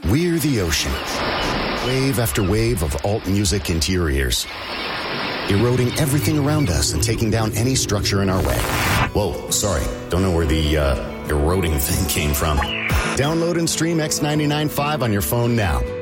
We're the ocean. Wave after wave of alt music into your ears. Eroding everything around us and taking down any structure in our way. Whoa, sorry. Don't know where the eroding thing came from. Download and stream X99.5 on your phone now.